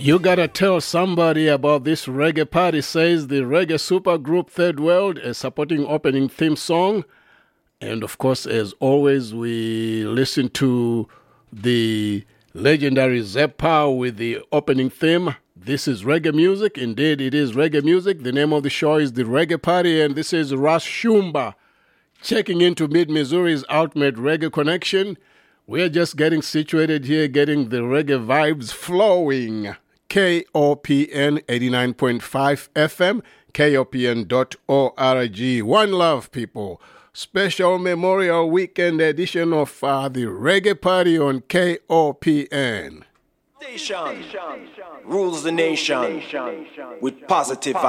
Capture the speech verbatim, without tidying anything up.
You gotta tell somebody about this reggae party, says the reggae supergroup Third World, a supporting opening theme song. And of course, as always, we listen to the legendary Zeppa with the opening theme. This is reggae music. Indeed, it is reggae music. The name of the show is The Reggae Party, and this is Ras Shumba checking into Mid-Missouri's Ultimate Reggae Connection. We're just getting situated here, getting the reggae vibes flowing. K O P N eighty-nine point five F M, K O P N dot org. One love, people. Special Memorial Weekend edition of uh, the Reggae Party on K O P N. Station rules the nation with positive